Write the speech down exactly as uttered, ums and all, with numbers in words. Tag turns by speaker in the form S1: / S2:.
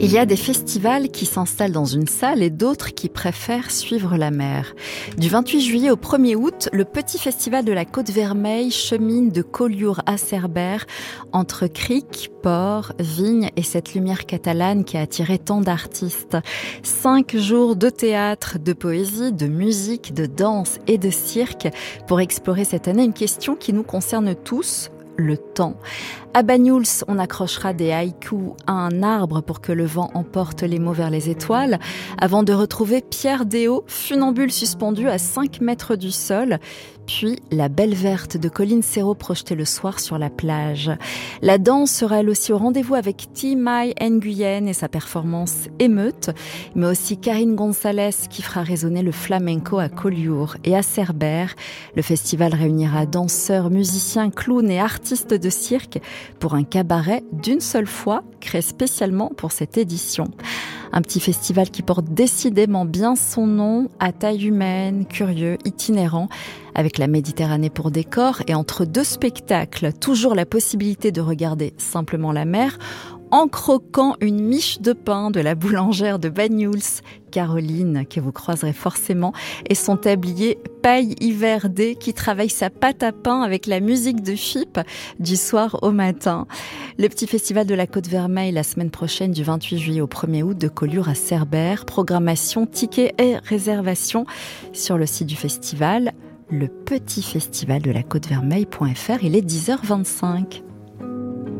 S1: Il y a des festivals qui s'installent dans une salle et d'autres qui préfèrent suivre la mer. Du vingt-huit juillet au premier août, le petit festival de la Côte-Vermeille chemine de Collioure à Cerbère, entre criques, ports, vignes et cette lumière catalane qui a attiré tant d'artistes. Cinq jours de théâtre, de poésie, de musique, de danse et de cirque pour explorer cette année une question qui nous concerne tous, le temps. À Banyuls, on accrochera des haïkus à un arbre pour que le vent emporte les mots vers les étoiles, avant de retrouver Pierre Déot, funambule suspendu à cinq mètres du sol, puis la Belle Verte de Colline Serrault projetée le soir sur la plage. La danse sera elle aussi au rendez-vous avec T. Mai Nguyen et sa performance Émeute, mais aussi Karine Gonzalez qui fera résonner le flamenco à Collioure. Et à Cerbère, le festival réunira danseurs, musiciens, clowns et artistes de cirque pour un cabaret d'une seule fois, créé spécialement pour cette édition. Un petit festival qui porte décidément bien son nom, à taille humaine, curieux, itinérant, avec la Méditerranée pour décor et entre deux spectacles, toujours la possibilité de regarder simplement la mer, en croquant une miche de pain de la boulangère de Banyuls, Caroline, que vous croiserez forcément, et son tablier Paille Hiverdé qui travaille sa pâte à pain avec la musique de F I P du soir au matin. Le petit festival de la Côte-Vermeille la semaine prochaine du vingt-huit juillet au premier août de Collioure à Cerbère. Programmation, tickets et réservations sur le site du festival, le petit festival de la Côte-Vermeille point F R. Il est dix heures vingt-cinq.